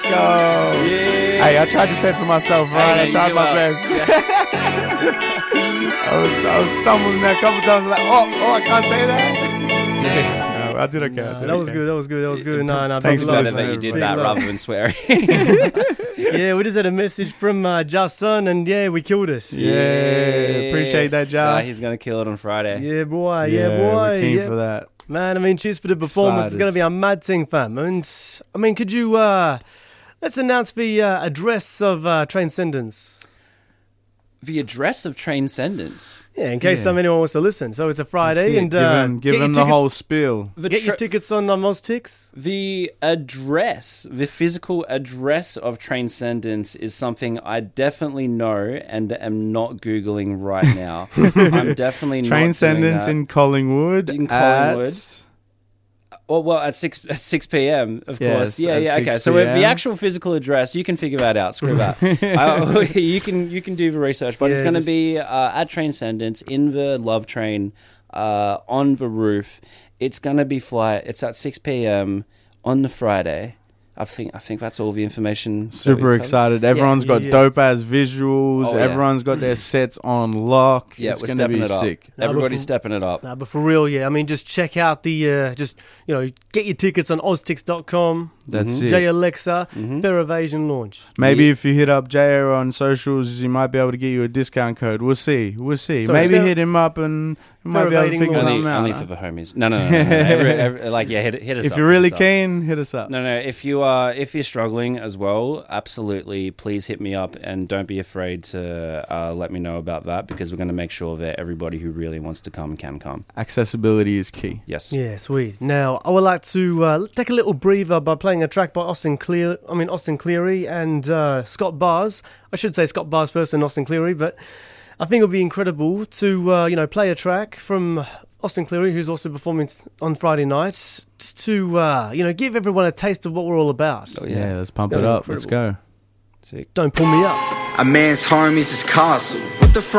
go. Yeah. Hey, I tried to censor myself, right? Hey, I tried my best. I was stumbling there a couple times. Like, I can't say that. No, I did okay. That was good. No, Thanks big for love. that you did Big that love. rather than swearing. Yeah, we just had a message from Justin, and yeah, we killed it. Yeah, appreciate that, Jar. He's going to kill it on Friday. Yeah, boy. We're keen for that. Man, I mean, cheers for the performance. It's going to be a mad thing, fam. And I mean, could you let's announce the address of Transcendence. The address of Transcendence. Yeah, in case anyone wants to listen. So it's a Friday, and give them the whole spiel. Get your tickets on Moztix. The address, the physical address of Transcendence is something I definitely know and am not Googling right now. I'm definitely not Transcendence doing that. in Collingwood. In Collingwood. Well, at 6 p.m. of course. Yes, Yeah. at Okay. 6 So the p.m. actual physical address, you can figure that out. Screw that. You can do the research, but it's going to be at Transcendence in the Love Train on the roof. It's going to be flight. It's at 6 p.m. on the Friday. I think that's all the information. Super excited. Everyone's got dope ass visuals. Oh, yeah. Everyone's got their sets on lock. Yeah, it's we're going to stepping be it up. sick. Everybody's stepping it up. Nah, but for real, I mean, just check out the get your tickets on oztix.com. That's it. J Alexa, Fair Evasion launch. Maybe if you hit up JR on socials, he might be able to get you a discount code. We'll see. Sorry, Maybe hit him up and we might be able to figure something out. Only for the homies. No. Hit us up. If you're really keen, hit us up. No. If you're struggling as well, absolutely, please hit me up and don't be afraid to let me know about that because we're going to make sure that everybody who really wants to come can come. Accessibility is key. Yes. Yeah, sweet. Now, I would like to take a little breather by playing a track by Austin Cleary and Scott Bars. I should say Scott Bars first and Austin Cleary, but I think it would be incredible to play a track from Austin Cleary, who's also performing on Friday nights, just to give everyone a taste of what we're all about. Oh, Yeah, let's pump it up. Let's go. Sick. Don't pull me up. A man's home is his castle. What the